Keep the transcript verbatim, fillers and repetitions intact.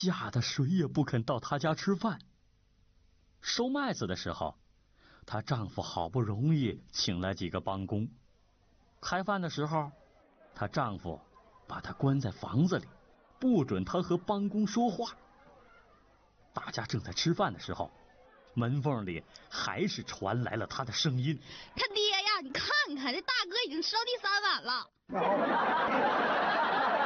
吓得谁也不肯到她家吃饭。收麦子的时候，她丈夫好不容易请来几个帮工。开饭的时候，她丈夫把她关在房子里，不准她和帮工说话。大家正在吃饭的时候，门缝里还是传来了她的声音：“ 他爹呀，你看看这大哥已经烧第三碗了。”